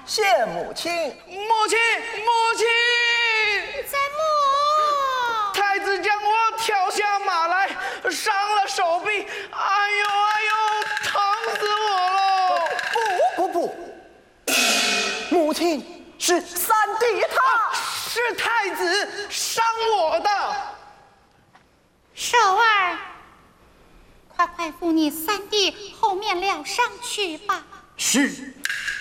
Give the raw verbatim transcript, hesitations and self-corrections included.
谢母亲。 母亲，母亲， 在母。 太子将我挑下马来，伤了手臂，哎呦哎呦，疼死我了！ 不不不，母亲是三弟他， 是太子伤我的。 寿儿，快快扶你三弟后面了上去吧。 是。